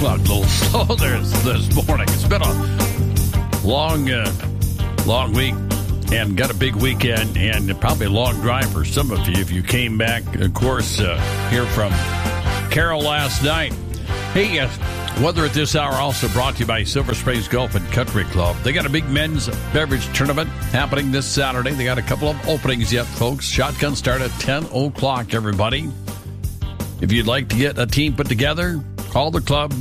Well, a little slow this morning. It's been a long week and got a big weekend and probably a long drive for some of you if you came back, of course, here from Carroll last night. Hey, weather at this hour also brought to you by Silver Springs Golf and Country Club. They got a big men's beverage tournament happening this Saturday. They got a couple of openings yet, folks. Shotgun start at 10 o'clock, everybody. If you'd like to get a team put together, call the club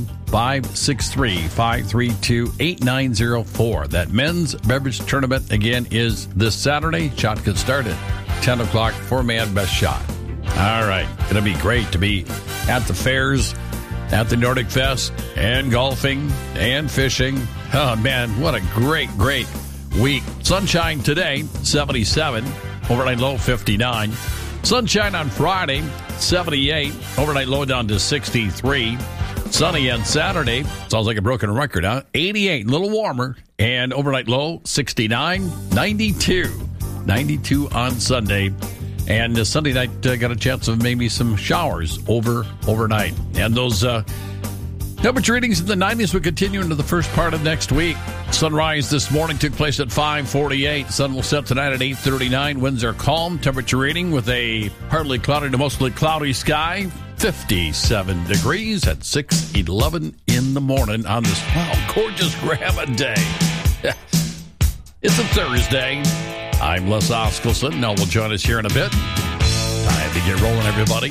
563-532-8904. That men's beverage tournament, again, is this Saturday. Shot can start at 10 o'clock, four-man best shot. All right. It'll be great to be at the fairs, at the Nordic Fest, and golfing and fishing. Oh, man, what a great week. Sunshine today, 77. Overnight low, 59. Sunshine on Friday, 78. Overnight low down to 63. Sunny on Saturday. Sounds like a broken record, huh? 88, a little warmer. And overnight low, 69. 92. 92 on Sunday. And Sunday night, got a chance of maybe some showers overnight. And those temperature readings in the 90s will continue into the first part of next week. Sunrise this morning took place at 5:48. Sun will set tonight at 8:39. Winds are calm. Temperature reading with a partly cloudy to mostly cloudy sky. 57 degrees at 6:11 in the morning on this, gorgeous grandma day. It's a Thursday. I'm Les Oskelson. Now will join us here in a bit. Time to get rolling, everybody.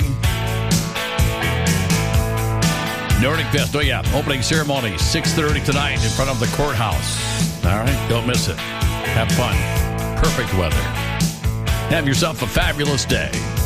Nordic Fest, opening ceremony, 6:30 tonight in front of the courthouse. All right, don't miss it. Have fun. Perfect weather. Have yourself a fabulous day.